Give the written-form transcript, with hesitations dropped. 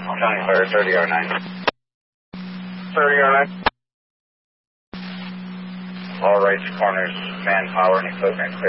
County Fire 30R9. 30R9. All rights, corners, manpower, and equipment clear.